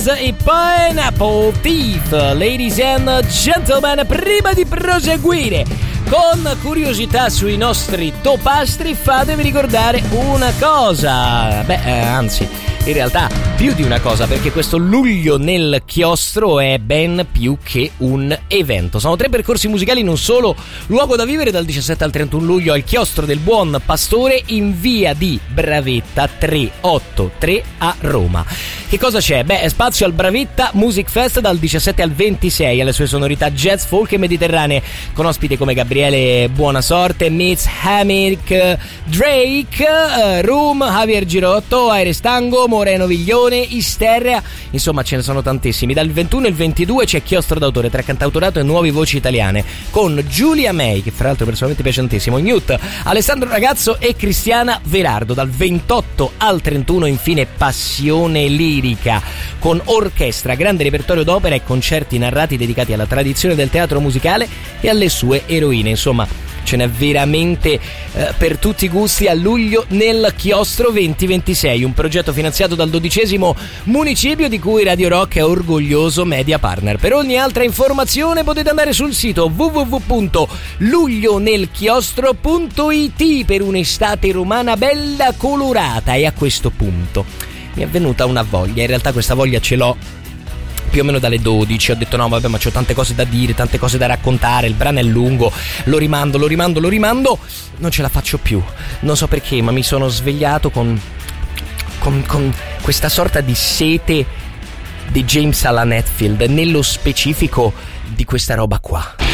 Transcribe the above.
Jazz e Pineapple Thief. Ladies and gentlemen, prima di proseguire con curiosità sui nostri topastri, fatemi ricordare una cosa. Anzi, in realtà più di una cosa, perché questo Luglio nel Chiostro è ben più che un evento. Sono 3 percorsi musicali in un solo luogo da vivere dal 17 al 31 luglio al Chiostro del Buon Pastore in via di Bravetta 383 a Roma. Che cosa c'è? È spazio al Bravetta Music Fest dal 17 al 26 alle sue sonorità jazz, folk e mediterranee, con ospiti come Gabriele Buonasorte, Mitz Hammick, Drake, Room, Javier Girotto, Aires Tango, Moreno Viglione, Isterrea, insomma ce ne sono tantissimi. Dal 21 al 22 c'è Chiostro d'autore tra cantautorato e nuove voci italiane, con Giulia May, che fra l'altro personalmente piace tantissimo, Newt, Alessandro Ragazzo e Cristiana Verardo. Dal 28 al 31 infine Passione Lirica, con orchestra, grande repertorio d'opera e concerti narrati dedicati alla tradizione del teatro musicale e alle sue eroine. Insomma, ce n'è veramente per tutti i gusti a luglio nel Chiostro 2026, un progetto finanziato dal 12° municipio di cui Radio Rock è orgoglioso media partner. Per ogni altra informazione potete andare sul sito www.luglionelchiostro.it per un'estate romana bella colorata. E a questo punto mi è venuta una voglia, in realtà questa voglia ce l'ho più o meno dalle 12, ho detto no vabbè, ma c'ho tante cose da dire, tante cose da raccontare, il brano è lungo, lo rimando, non ce la faccio più, non so perché, ma mi sono svegliato con questa sorta di sete di James Alan Hetfield, nello specifico di questa roba qua.